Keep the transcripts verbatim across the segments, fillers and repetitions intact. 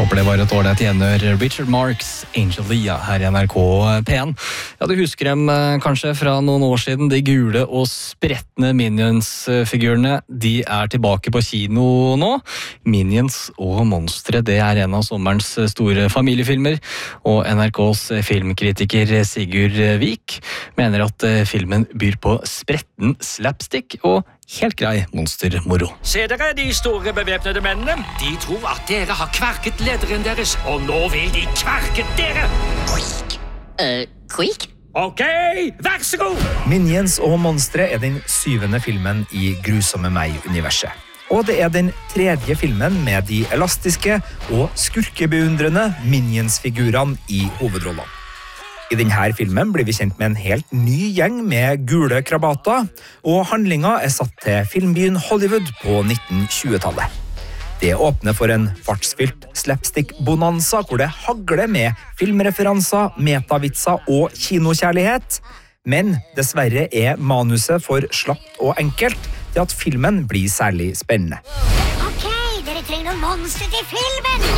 Håper det var et ålreit gjenhør. Richard Marx, Angel Lia her i N R K P en. Ja, du husker dem kanskje fra noen år siden. De gule og sprettende Minions-figurene, de er tilbake på kino nå. Minions og Monstre, det er en av sommerens store familiefilmer. Og N R K's filmkritiker Sigurd Vik mener at filmen byr på spretten slapstick og helt grei monstermoro. Se dere de store bevæpnede mennene. De tror at dere har kverket lederen deres, og nå vil de kverke dere. Uh, Queek? Ok, vær så god! Minions og Monstre er den syvende filmen i Grusomme meg-universet. Og det er den tredje filmen med de elastiske og skurkebeundrende Minions-figurene i hovedrollene. I denne filmen blir vi kjent med en helt ny gjeng med gule krabater, og handlinga er satt til filmbyen Hollywood på nitten tjue-tallet. Det åpner for en fartsfylt slapstick-bonanza, hvor det hagler med filmreferanser, metavitser og kinokjærlighet. Men dessverre er manuset for slapt og enkelt til at filmen blir særlig spennende. Ok, dere trenger noen monstre til filmen!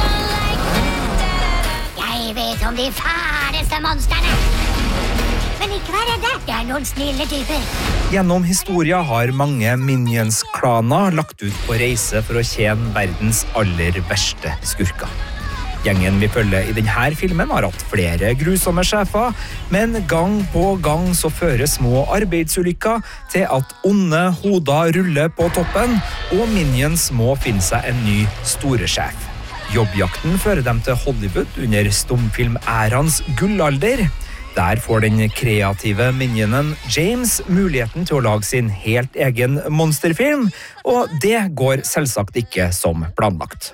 Jeg vet om de færeste monsterne. Men ikke vær redde, det er noen snille typer. Gjennom historia har mange Minions-klaner lagt ut på reise for å tjene verdens aller verste skurker. Gjengen vi følger i denne filmen har hatt flere grusomme sjefer, men gang på gang så fører små arbeidsulykker til at onde hoder ruller på toppen, og Minions må finne seg en ny store sjef. Jobbjakten fører dem til Hollywood under stumfilmærans gullalder. Der får den kreative minionen James muligheten til å lage sin helt egen monsterfilm, og det går selvsagt ikke som planlagt.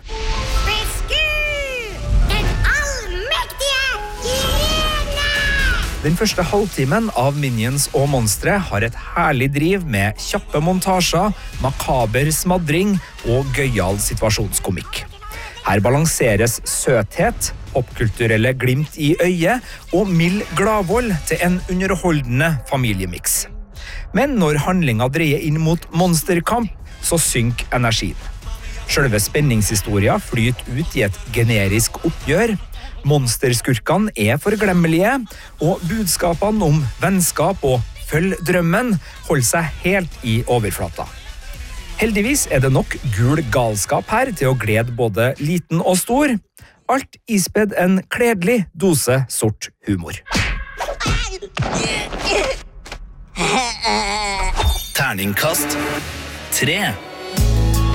Den allmektige Irene! Den første halvtimen av Minions og Monstre har et herlig driv med kjappe montasjer, makaber smadring og gøyal situasjonskomikk. Her balanseres søthet, popkulturelle glimt i øyet og mild gladvold til en underholdende familiemix. Men når handlinga dreier inn mot monsterkamp, så synker energien. Selve spenningshistorien flyter ut i et generisk oppgjør. Monsterskurkene er forglemmelige, og budskapene om vennskap og følg drømmen holder seg helt i overflata. Heldigvis er det nok gul galskap her til å glede både liten og stor. Alt ispedd en kledelig dose sort humor. Terningkast tre.